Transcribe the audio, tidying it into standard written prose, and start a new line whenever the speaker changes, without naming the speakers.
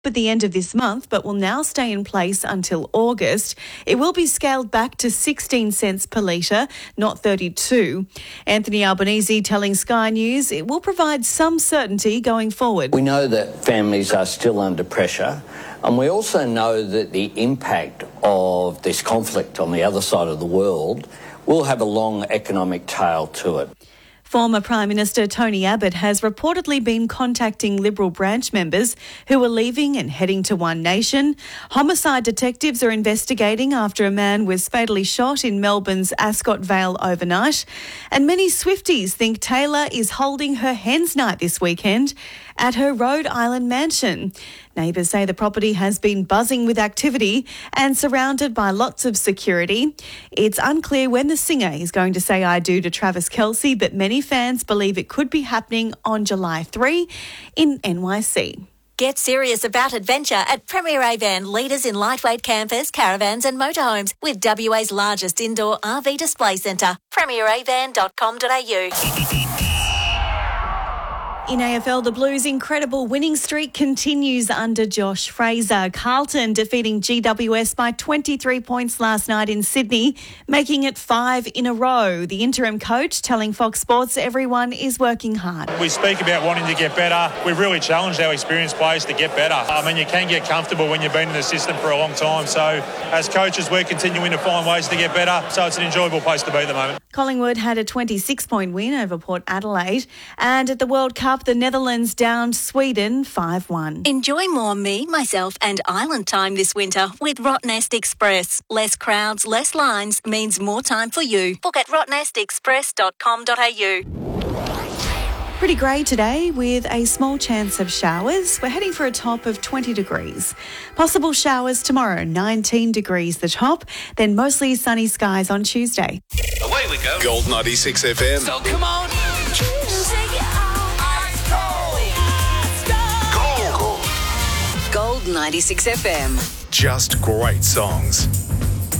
at the end of this month, but will now stay in place until August. It will be scaled back to 16 cents per litre, not 32. Anthony Albanese telling Sky News it will provide some certainty going forward.
We know that families are still under pressure, and we also know that the impact of this conflict on the other side of the world will have a long economic tail to it.
Former Prime Minister Tony Abbott has reportedly been contacting Liberal branch members who are leaving and heading to One Nation. Homicide detectives are investigating after a man was fatally shot in Melbourne's Ascot Vale overnight. And many Swifties think Taylor is holding her hens night this weekend at her Rhode Island mansion. Neighbours say the property has been buzzing with activity and surrounded by lots of security. It's unclear when the singer is going to say I do to Travis Kelce, but many fans believe it could be happening on July 3 in NYC.
Get serious about adventure at Premier Avan, leaders in lightweight campers, caravans and motorhomes with WA's largest indoor RV display centre. premieravan.com.au.
In AFL, the Blues' incredible winning streak continues under Josh Fraser. Carlton defeating GWS by 23 points last night in Sydney, making it 5 in a row. The interim coach telling Fox Sports everyone is working hard.
We speak about wanting to get better. We've really challenged our experienced players to get better. I mean, you can get comfortable when you've been in the system for a long time. So as coaches, we're continuing to find ways to get better. So it's an enjoyable place to be at the moment.
Collingwood had a 26-point win over Port Adelaide. And at the World Cup, the Netherlands downed Sweden 5-1.
Enjoy more me, myself and island time this winter with Rottnest Express. Less crowds, less lines means more time for you. Book at rottnestexpress.com.au.
Pretty grey today with a small chance of showers. We're heading for a top of 20 degrees. Possible showers tomorrow, 19 degrees the top, then mostly sunny skies on Tuesday.
Away we go.
Gold 96 FM.
So come on.
Gold
96 FM.
Just great songs.